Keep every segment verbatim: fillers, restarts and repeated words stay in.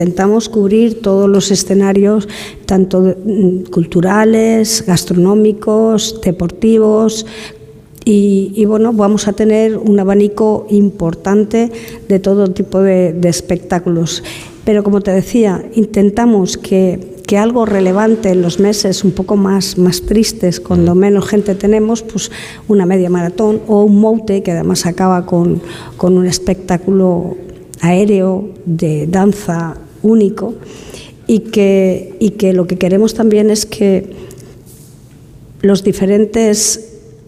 Intentamos cubrir todos los escenarios, tanto culturales, gastronómicos, deportivos, y, y bueno, vamos a tener un abanico importante de todo tipo de, de espectáculos. Pero como te decía, intentamos que, que algo relevante en los meses un poco más, más tristes, cuando menos gente tenemos, pues una media maratón o un moute, que además acaba con, con un espectáculo aéreo de danza único, y que, y que lo que queremos también es que los diferentes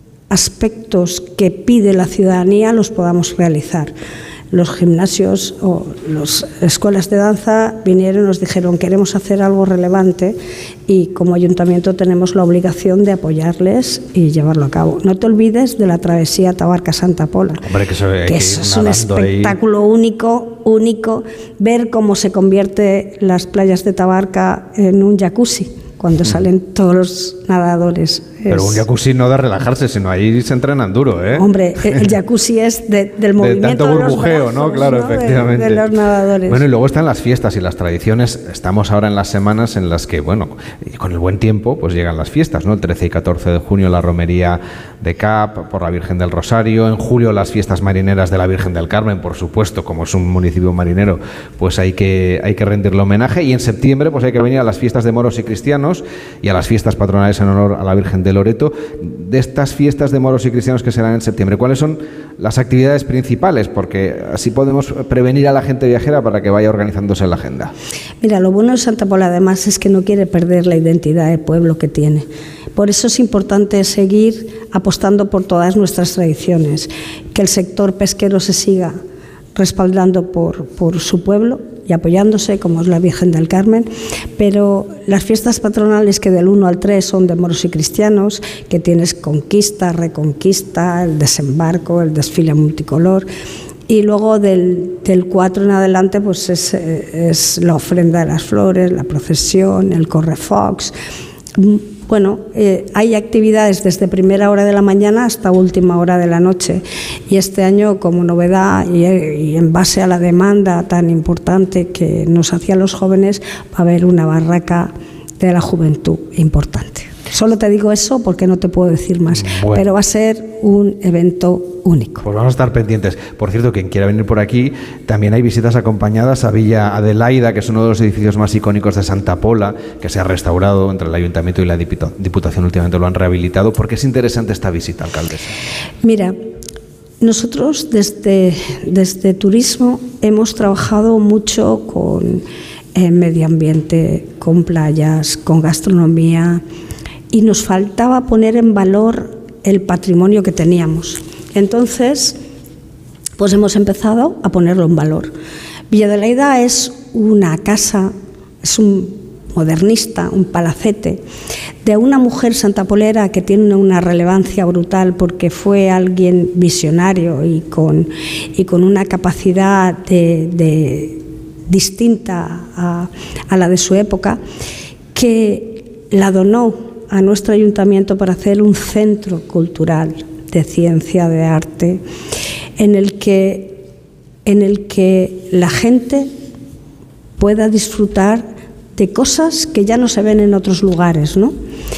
aspectos que pide la ciudadanía los podamos realizar. Los gimnasios o las escuelas de danza vinieron y nos dijeron: queremos hacer algo relevante, y como ayuntamiento tenemos la obligación de apoyarles y llevarlo a cabo. No te olvides de la travesía Tabarca-Santa Pola. Hombre, que eso, que que eso es un espectáculo ahí. único, único, ver cómo se convierte las playas de Tabarca en un jacuzzi cuando salen todos los nadadores. Pero es... un jacuzzi no de relajarse, sino ahí se entrenan duro, ¿eh? Hombre, el jacuzzi es de, del movimiento de, de tanto burbujeo, los brazos, ¿no? Claro, ¿no? efectivamente. De, de los nadadores. Bueno, y luego están las fiestas y las tradiciones. Estamos ahora en las semanas en las que, bueno, con el buen tiempo, pues llegan las fiestas, ¿no? El trece y catorce de junio la romería de Cap por la Virgen del Rosario. En julio las fiestas marineras de la Virgen del Carmen, por supuesto, como es un municipio marinero, pues hay que, hay que rendirle homenaje. Y en septiembre, pues hay que venir a las fiestas de moros y cristianos y a las fiestas patronales en honor a la Virgen de Loreto. De estas fiestas de moros y cristianos que serán en septiembre, ¿cuáles son las actividades principales? Porque así podemos prevenir a la gente viajera para que vaya organizándose en la agenda. Mira, lo bueno de Santa Pola además es que no quiere perder la identidad de pueblo que tiene. Por eso es importante seguir apostando por todas nuestras tradiciones, que el sector pesquero se siga respaldando por, por su pueblo y apoyándose, como es la Virgen del Carmen, pero las fiestas patronales, que del uno al tres son de moros y cristianos, que tienes Conquista, Reconquista, el desembarco, el desfile multicolor, y luego del, del cuatro en adelante pues es, es la ofrenda de las flores, la procesión, el correfocs. Bueno, eh, hay actividades desde primera hora de la mañana hasta última hora de la noche, y este año, como novedad y, y en base a la demanda tan importante que nos hacían los jóvenes, va a haber una barraca de la juventud importante. Solo te digo eso porque no te puedo decir más, bueno, pero va a ser un evento único. Pues vamos a estar pendientes. Por cierto, quien quiera venir por aquí, también hay visitas acompañadas a Villa Adelaida, que es uno de los edificios más icónicos de Santa Pola, que se ha restaurado entre el Ayuntamiento y la Diputación, últimamente lo han rehabilitado. ¿Por qué es interesante esta visita, alcaldesa? Mira, nosotros desde, desde Turismo hemos trabajado mucho con eh, medio ambiente, con playas, con gastronomía, y nos faltaba poner en valor el patrimonio que teníamos. Entonces, pues hemos empezado a ponerlo en valor. Villa Adelaida es una casa, es un modernista, un palacete, de una mujer santapolera que tiene una relevancia brutal porque fue alguien visionario y con, y con una capacidad de, de, distinta a, a la de su época, que la donó a nuestro ayuntamiento para hacer un centro cultural de ciencia, de arte, en el que, en el que la gente pueda disfrutar de cosas que ya no se ven en otros lugares, ¿no?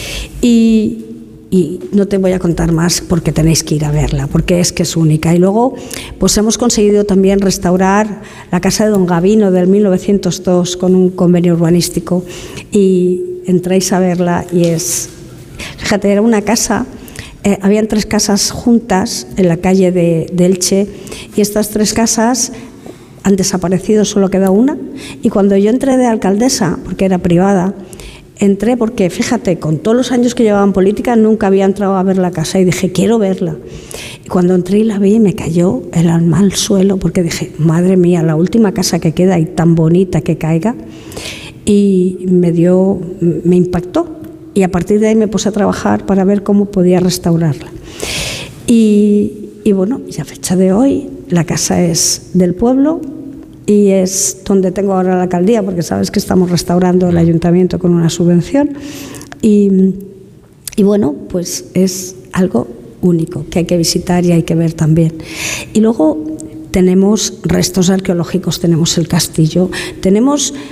Y, y no te voy a contar más porque tenéis que ir a verla, porque es que es única. Y luego pues hemos conseguido también restaurar la casa de Don Gavino del mil novecientos dos con un convenio urbanístico, y entráis a verla y es... Fíjate, era una casa, eh, habían tres casas juntas en la calle de, de Elche, y estas tres casas han desaparecido, solo queda una, y cuando yo entré de alcaldesa, porque era privada, entré porque, fíjate, con todos los años que llevaba en política nunca había entrado a ver la casa, y dije, quiero verla. Y cuando entré y la vi, me cayó el alma al suelo, porque dije, madre mía, la última casa que queda y tan bonita que caiga, y me dio, me impactó. Y a partir de ahí me puse a trabajar para ver cómo podía restaurarla. Y, y bueno, y a fecha de hoy, la casa es del pueblo y es donde tengo ahora la alcaldía, porque sabes que estamos restaurando el ayuntamiento con una subvención. Y, y bueno, pues es algo único que hay que visitar y hay que ver también. Y luego tenemos restos arqueológicos, tenemos el castillo, tenemos